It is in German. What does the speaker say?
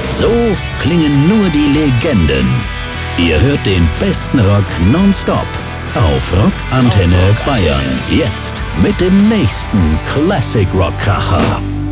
So klingen nur die Legenden. Ihr hört den besten Rock nonstop auf Rock Antenne Bayern. Jetzt mit dem nächsten Classic Rock Kracher.